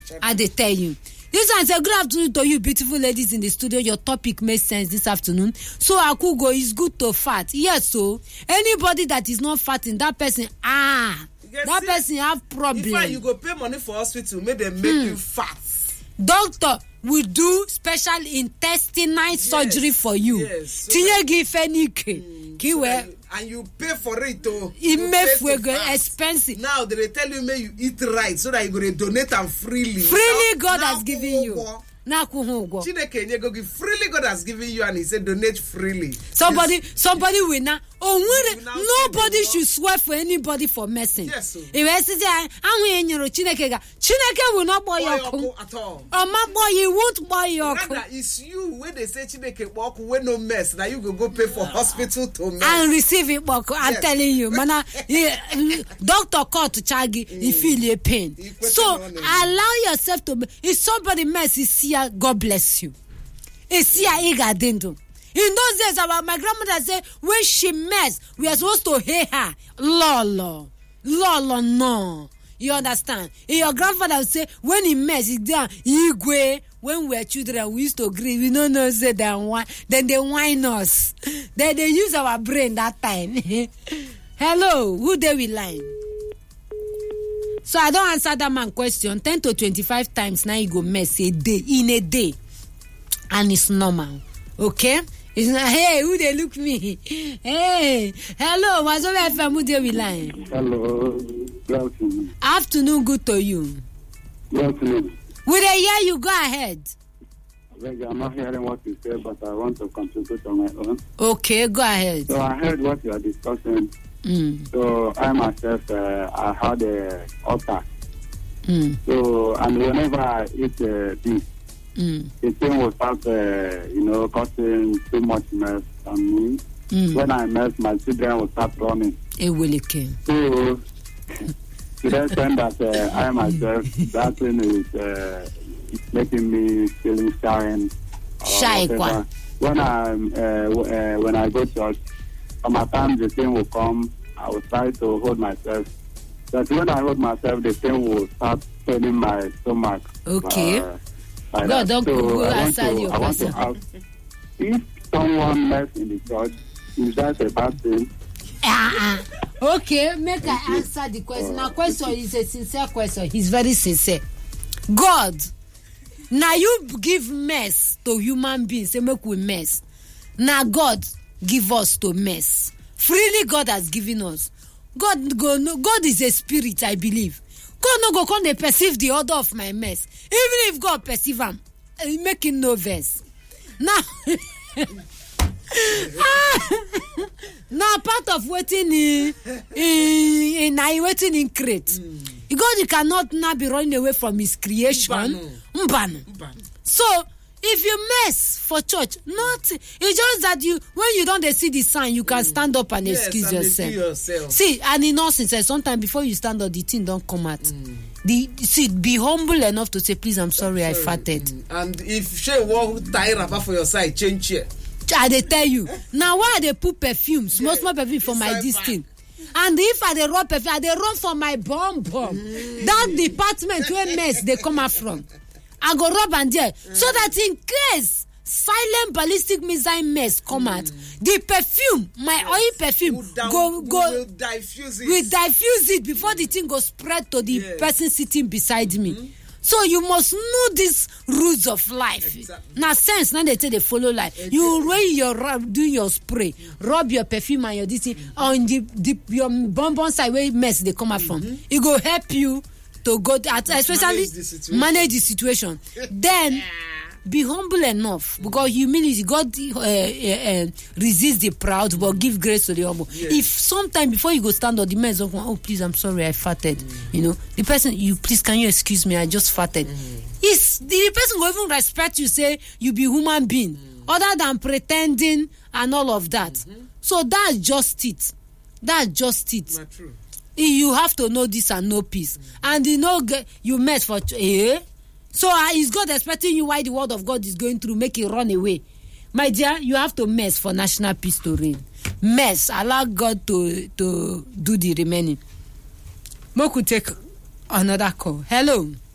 I dey tell you. This one say, good afternoon to you, beautiful ladies in the studio. Your topic makes sense this afternoon. So, Akugo, is good to fat. Yes, so anybody that is not fatting, that person, that person have problem. In fact, you go pay money for hospital, make them make you fat. Doctor will do special intestinal surgery for you. Yes. So and you pay for it to expensive. Now they tell you may you eat right so that you go to donate and freely. Freely God has given you. Freely God has given you, and he said donate freely. Somebody will now. Nobody should swear for anybody for messing. Yes, sir. Chineke will not boy your at all. He won't boy your Rather, it's you when they say Chineke walk when no mess. Now you go pay for hospital to mess. And receive it, I'm telling you, man. Doctor called to Chagi, he feel your pain. So allow yourself to. If somebody mess, is here, God bless you. It's here, Igadendo. In those days, my grandmother said, when she mess, we are supposed to hate her. Lolo, no. You understand? And your grandfather would say, when he mess, he's down, Igwe. When we were children, we used to agree. We don't know, say then they whine us. Then they use our brain that time. Hello, who they will line? So I don't answer that man question 10 to 25 times. Now you go mess in a day. And it's normal. Okay? It's not, hey, who they look me? Hey, hello, Wazo FM, who they will line? Hello, good afternoon. Afternoon, good to you. Good afternoon. Will they hear you? Go ahead. I'm not hearing what you say, but I want to contribute on my own. Okay, go ahead. So I heard what you are discussing. So I myself, I had a ulcer. So, and whenever I eat beef, the thing will start, causing too much mess on me. When I mess, my children will start running. It will come. So, to the extent that I myself, that thing is making me feeling shy. When I go to church, sometimes the thing will come. I will try to hold myself. But when I hold myself, the thing will start filling my stomach. Okay. God, don't go outside your person. I want to ask, if someone mess in the church, is that a bad thing? Okay, make I answer the question. Now, question is a sincere question. He's very sincere. God, now you give mess to human beings. Say make we mess. Now God give us to mess. Freely God has given us. God is a spirit, I believe. God no go come they perceive the order of my mess. Even if God perceive him, making no verse. Now, now part of waiting in crate. God, you cannot now be running away from his creation. So if you mess for church, it's just that when you don't see the sign, you can stand up and excuse yourself. See, and in all sincerity, sometimes before you stand up, the thing don't come out. Be humble enough to say, please, I'm sorry, I farted. And if she won't tie wrapper for your side, change here. I tell you. Now, why they put perfume, small perfume for my this thing? And if I dey run perfume, I dey run for my bum. That department where mess they come out from. I go rub and there. So that in case silent ballistic missile mess come out, the perfume, my oil perfume, will diffuse it before the thing goes spread to the person sitting beside me. So you must know these rules of life. Exactly. Now sense, now they say they follow life. Exactly. You do your spray, rub your perfume and your this thing on your bonbon side where mess they come out from. It go help you to go especially manage the situation. Then be humble enough, because humility, God resists the proud but give grace to the humble. If sometime before you go stand up, the man is like, oh please, I'm sorry, I farted. The person, please, can you excuse me, I just farted. The person will even respect you, say you be human being, other than pretending and all of that. So that's just it. Not true. You have to know this and know peace. And you mess for so is God expecting you while the word of God is going through, make it run away? My dear, you have to mess for national peace to reign. Mess, allow God to do the remaining. Mo could take another call. Hello.